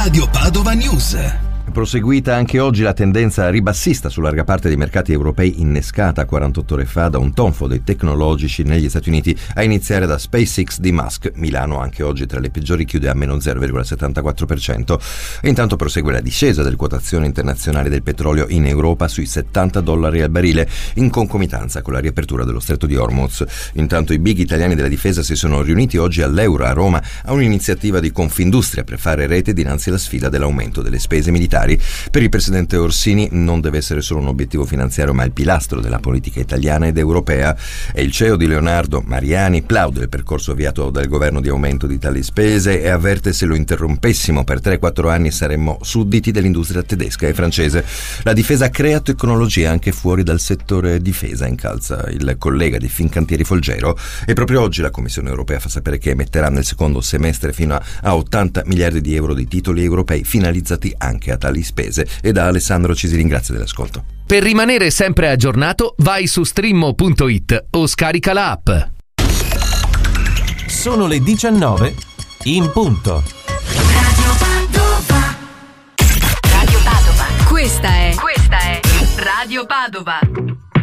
Radio Padova News. Proseguita anche oggi la tendenza ribassista su larga parte dei mercati europei, innescata 48 ore fa da un tonfo dei tecnologici negli Stati Uniti, a iniziare da SpaceX di Musk. Milano anche oggi tra le peggiori, chiude a meno 0,74%. E intanto prosegue la discesa delle quotazioni internazionali del petrolio in Europa sui $70 al barile, in concomitanza con la riapertura dello stretto di Hormuz. Intanto i big italiani della difesa si sono riuniti oggi all'Euro a Roma a un'iniziativa di Confindustria per fare rete dinanzi alla sfida dell'aumento delle spese militari. Per il presidente Orsini non deve essere solo un obiettivo finanziario, ma il pilastro della politica italiana ed europea. E il CEO di Leonardo, Mariani, plaude il percorso avviato dal governo di aumento di tali spese e avverte: se lo interrompessimo per 3-4 anni saremmo sudditi dell'industria tedesca e francese. La difesa crea tecnologia anche fuori dal settore difesa, incalza il collega di Fincantieri Folgero. E proprio oggi la Commissione europea fa sapere che emetterà nel secondo semestre fino a 80 miliardi di euro di titoli europei finalizzati anche a tali spese. E da Alessandro ci si ringrazia dell'ascolto. Per rimanere sempre aggiornato, vai su streammo.it o scarica la app. Sono le 19 in punto. Radio Padova. Questa è Radio Padova.